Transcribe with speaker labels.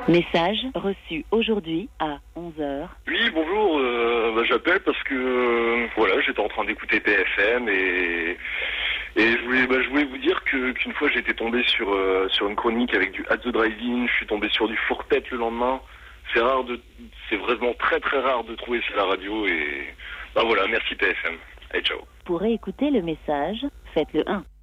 Speaker 1: Message reçu aujourd'hui à 11 heures.
Speaker 2: Oui, bonjour, j'appelle parce que voilà, j'étais en train d'écouter PFM et je voulais vous dire qu'une fois j'ai été tombé sur une chronique avec du At the Drive-In, je suis tombé sur du fourpette le lendemain. C'est vraiment très très rare de trouver ça à la radio et voilà, merci PFM. Allez, ciao.
Speaker 1: Pour écouter le message, faites le 1.